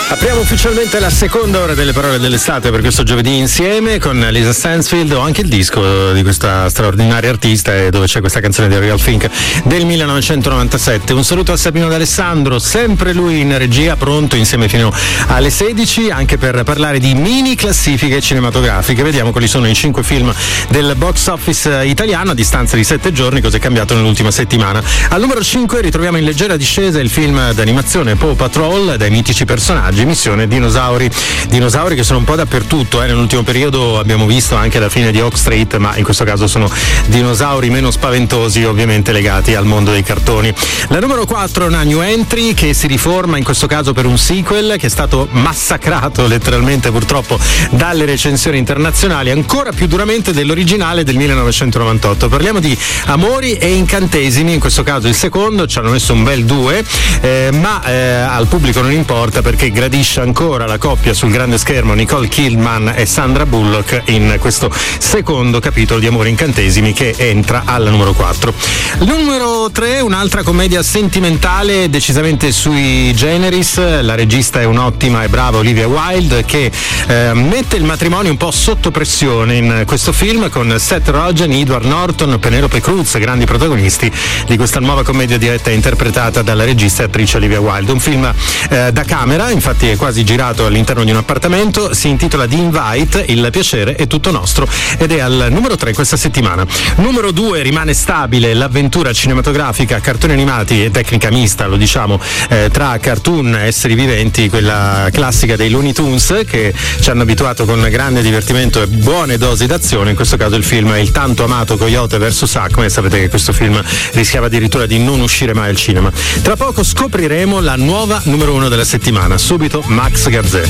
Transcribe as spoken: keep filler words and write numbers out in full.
Apriamo ufficialmente la seconda ora delle parole dell'estate per questo giovedì insieme con Lisa Stansfield. Ho anche il disco di questa straordinaria artista e dove c'è questa canzone di Real Fink del millenovecentonovantasette. Un saluto a Sabino D'Alessandro, sempre lui in regia, pronto insieme fino alle sedici anche per parlare di mini classifiche cinematografiche. Vediamo quali sono i cinque film del box office italiano a distanza di sette giorni, cosa è cambiato nell'ultima settimana. Al numero cinque ritroviamo in leggera discesa il film d'animazione Paw Patrol, dai mitici personaggi. Missione dinosauri, dinosauri che sono un po' dappertutto, eh. Nell'ultimo periodo abbiamo visto anche la fine di Oak Street, ma in questo caso sono dinosauri meno spaventosi, ovviamente legati al mondo dei cartoni. La numero quattro è una new entry che si riforma in questo caso per un sequel che è stato massacrato letteralmente purtroppo dalle recensioni internazionali, ancora più duramente dell'originale del millenovecentonovantotto. Parliamo di Amori e Incantesimi, in questo caso il secondo, ci hanno messo un bel due, eh, ma eh, al pubblico non importa perché gradisce ancora la coppia sul grande schermo Nicole Kidman e Sandra Bullock in questo secondo capitolo di Amori Incantesimi che entra alla numero quattro. Numero tre, un'altra commedia sentimentale decisamente sui generis. La regista è un'ottima e brava Olivia Wilde che eh, mette il matrimonio un po' sotto pressione in questo film con Seth Rogen, Edward Norton, Penelope Cruz, grandi protagonisti di questa nuova commedia diretta e interpretata dalla regista e attrice Olivia Wilde. Un film eh, da camera, infatti è quasi girato all'interno di un appartamento, si intitola The Invite, il piacere è tutto nostro ed è al numero tre questa settimana. Numero due rimane stabile l'avventura cinematografica, cartoni animati e tecnica mista, lo diciamo, eh, tra cartoon e esseri viventi, quella classica dei Looney Tunes che ci hanno abituato con grande divertimento e buone dosi d'azione. In questo caso il film è il tanto amato Coyote versus Acme, sapete che questo film rischiava addirittura di non uscire mai al cinema. Tra poco scopriremo la nuova numero uno della settimana. Subito Max Gazzè.